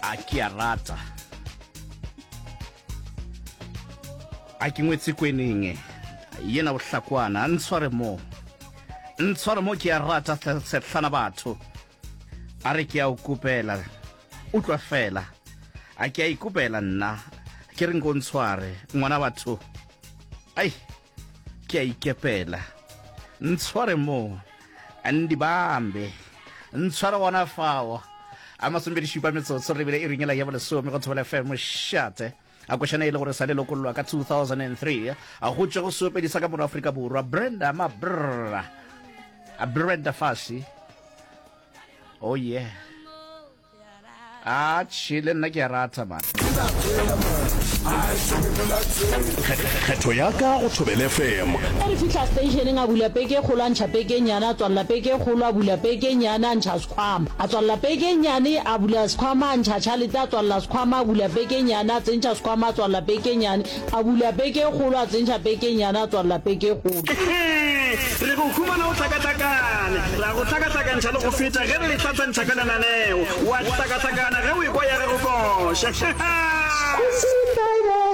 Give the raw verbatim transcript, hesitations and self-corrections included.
a ke a rata a ke ngwetse kweneng yena bohlakwana ntshware mo ntshware mo ke a rata sehlana batho a re ke a o kopela utlwa fela a ke a ikopela nna ke re ngo ntshware ngwana batho ai ke a ikepela ntshware mo andi bambe ntshware wana fawa amasombedi shipa metsotso re bile e ringela ya bole so me go thola F M shate a kweshana ile gore sale lokolwa ka two thousand three a go tse go sopedisa ka mo Afrika borwa Brenda ma brr a Brenda Fassie oh yeah ah chile nna ke rata man kgetho ya ka go thobela F M re fitla stationeng a bula peke go lwantsha peke nyana a tswalla peke go lwa bula peke nyana ntsha skhwama a tswalla peke nyane a bula skhwama ntsha tšhalete a tswalla skhwama a bula peke nyana a tsentša skhwama a tswalla peke nyane a bula peke go lwa tsentša peke nyana a tswalla peke go re go khumana o tlakatlakane ra go tlakatlakantšha le go feta ge re le tlatsantsha ka nananeo wa tlakatlakana ge o e kwa ya re go koša